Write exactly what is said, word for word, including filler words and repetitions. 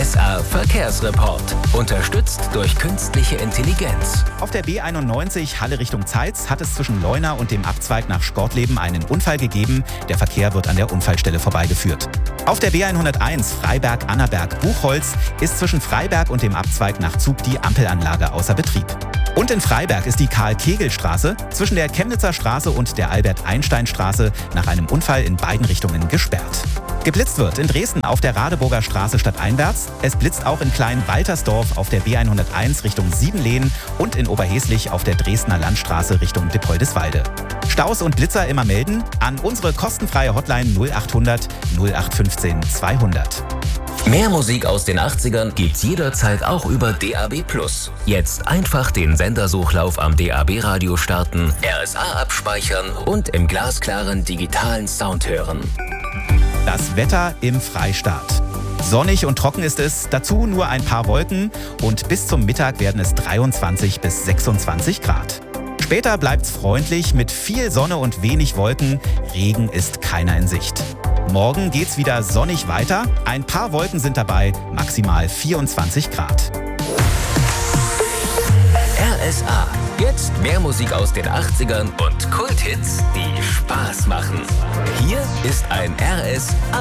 S A Verkehrsreport. Unterstützt durch künstliche Intelligenz. Auf der B einundneunzig Halle Richtung Zeitz hat es zwischen Leuna und dem Abzweig nach Sportleben einen Unfall gegeben. Der Verkehr wird an der Unfallstelle vorbeigeführt. Auf der B hunderteins Freiberg-Annaberg-Buchholz ist zwischen Freiberg und dem Abzweig nach Zug die Ampelanlage außer Betrieb. Und in Freiberg ist die Karl-Kegel-Straße zwischen der Chemnitzer Straße und der Albert-Einstein-Straße nach einem Unfall in beiden Richtungen gesperrt. Geblitzt wird in Dresden auf der Radeburger Straße stadteinwärts. Es blitzt auch in Klein-Waltersdorf auf der B hunderteins Richtung Siebenlehen und in Oberheslich auf der Dresdner Landstraße Richtung Dippoldiswalde. Staus und Blitzer immer melden an unsere kostenfreie Hotline null achthundert null acht fünfzehn zweihundert. Mehr Musik aus den achtzigern gibt's jederzeit auch über D A B plus. Jetzt einfach den Sendersuchlauf am D A B-Radio starten, R S A abspeichern und im glasklaren digitalen Sound hören. Das Wetter im Freistaat. Sonnig und trocken ist es, dazu nur ein paar Wolken und bis zum Mittag werden es dreiundzwanzig bis sechsundzwanzig Grad. Später bleibt's freundlich mit viel Sonne und wenig Wolken. Regen ist keiner in Sicht. Morgen geht's wieder sonnig weiter. Ein paar Wolken sind dabei, maximal vierundzwanzig Grad. R S A. Jetzt mehr Musik aus den achtzigern und Kulthits, die Spaß machen. Hier ist ein R S A